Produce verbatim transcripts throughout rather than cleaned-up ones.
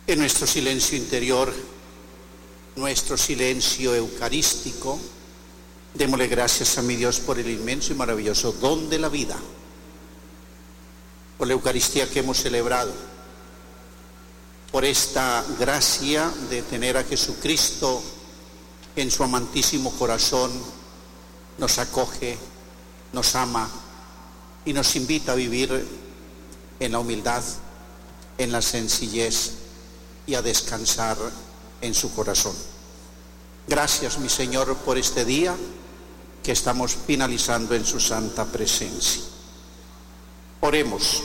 En nuestro silencio interior, nuestro silencio eucarístico, démosle gracias a mi Dios por el inmenso y maravilloso don de la vida, por la Eucaristía que hemos celebrado, por esta gracia de tener a Jesucristo en su amantísimo corazón, nos acoge, nos ama y nos invita a vivir en la humildad, en la sencillez y a descansar en su corazón. Gracias, mi Señor, por este día que estamos finalizando en su santa presencia. Oremos.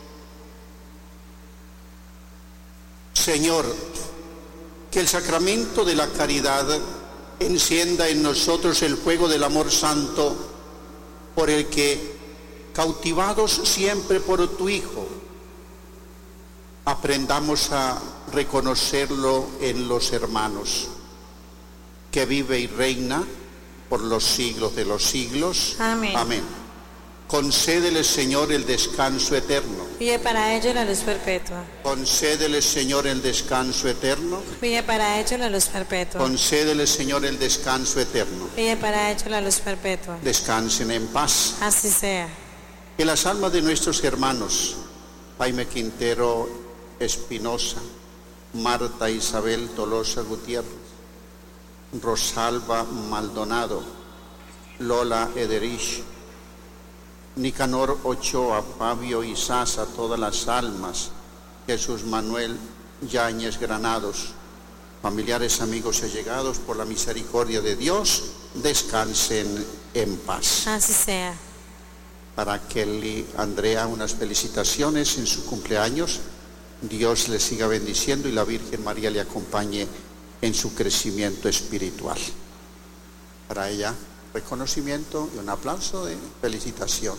Señor, que el sacramento de la caridad encienda en nosotros el fuego del amor santo, por el que, cautivados siempre por tu Hijo, aprendamos a reconocerlo en los hermanos, que vive y reina por los siglos de los siglos. Amén. Amén. Concédele, Señor, el descanso eterno. Pide para ello la luz perpetua. Concédele, Señor, el descanso eterno. Pide para ello la luz perpetua. Concédele, Señor, el descanso eterno. Pide para ello la luz perpetua. Descansen en paz. Así sea. Que las almas de nuestros hermanos Jaime Quintero Espinosa, Marta Isabel Tolosa Gutiérrez, Rosalba Maldonado, Lola Ederich, Nicanor Ochoa, Fabio Isasa, todas las almas, Jesús Manuel Yáñez Granados, familiares, amigos y allegados, por la misericordia de Dios, descansen en paz. Así sea. Para Kelly Andrea, unas felicitaciones en su cumpleaños. Dios le siga bendiciendo y la Virgen María le acompañe en su crecimiento espiritual. Para ella, reconocimiento y un aplauso de felicitación.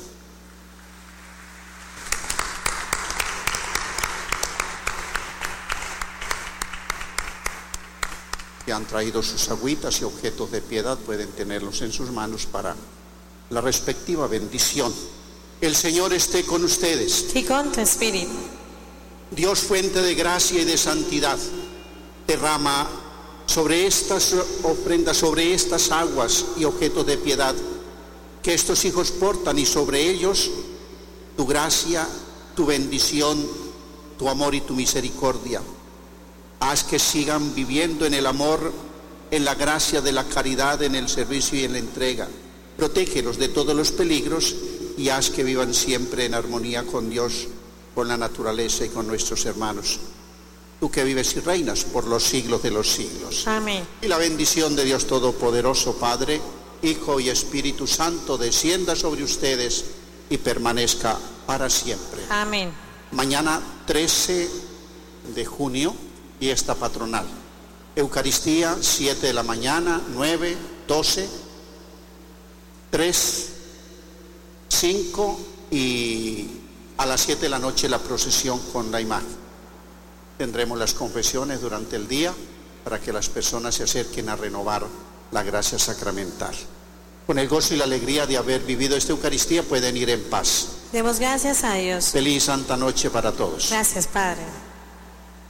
Que han traído sus agüitas y objetos de piedad, pueden tenerlos en sus manos para la respectiva bendición. El Señor esté con ustedes. Y con tu espíritu. Dios, fuente de gracia y de santidad, derrama sobre estas ofrendas, sobre estas aguas y objetos de piedad que estos hijos portan, y sobre ellos tu gracia, tu bendición, tu amor y tu misericordia. Haz que sigan viviendo en el amor, en la gracia de la caridad, en el servicio y en la entrega. Protégelos de todos los peligros y haz que vivan siempre en armonía con Dios, con la naturaleza y con nuestros hermanos. Tú que vives y reinas por los siglos de los siglos. Amén. Y la bendición de Dios Todopoderoso, Padre, Hijo y Espíritu Santo, descienda sobre ustedes y permanezca para siempre. Amén. Mañana trece de junio, fiesta patronal. Eucaristía, siete de la mañana, nueve, doce, tres, cinco y a las siete de la noche la procesión con la imagen. Tendremos las confesiones durante el día para que las personas se acerquen a renovar la gracia sacramental. Con el gozo y la alegría de haber vivido esta Eucaristía pueden ir en paz. Demos gracias a Dios. Feliz Santa Noche para todos. Gracias, Padre.